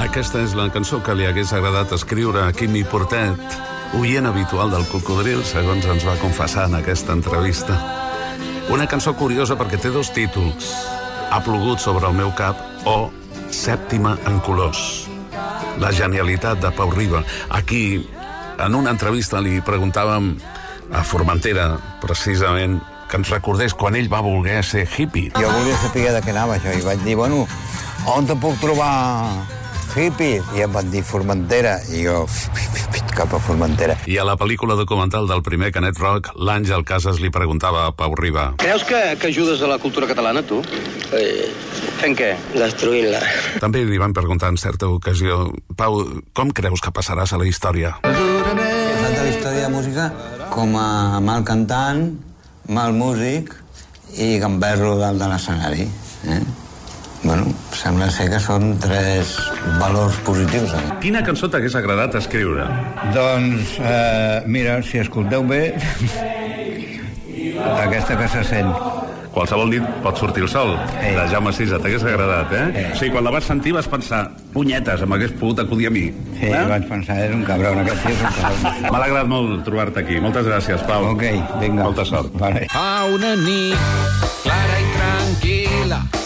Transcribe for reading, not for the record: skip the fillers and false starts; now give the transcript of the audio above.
Aquesta és la cançó que li hagués agradat escriure a Quimi Portet, oient habitual del Cocodril, segons ens va confessar en aquesta entrevista. Una cançó curiosa perquè té dos títols: Ha plogut sobre el meu cap o Sèptima en colors. La genialitat de Pau Riba. Aquí, en una entrevista, li preguntàvem a Formentera, precisament, que ens recordés quan ell va voler ser hippie. Jo volia saber de què anava això i vaig dir, bueno, on te puc trobar hippie? I em van dir Formentera i jo cap a Formentera. I a la pel·lícula documental del primer Canet Rock, l'Àngel Casas li preguntava a Pau Riba: Creus que ajudes a la cultura catalana, tu? Fent què? Destruint-la. També li van preguntar en certa ocasió: Pau, com creus que passaràs a la història? He passat a la història de música com a mal cantant, mal músic i gamberro dalt de l'escenari. Bueno, sembla ser que són tres valors positius. Quina cançó t'hagués agradat escriure? Doncs, mira, si escolteu bé, aquesta que se sent. Qualsevol nit pot sortir el sol, de Jaume Sisa, t'hagués agradat, eh? Sí, quan la vas sentir vas pensar, punyetes, m'hagués pogut acudir a mi. Sí, vaig pensar, és un cabron, aquest tio és un cabron. M'ha agradat molt trobar-te aquí. Moltes gràcies, Pau. Ok, vinga. Molta sort. Vale. Fa una nit clara i tranquil·la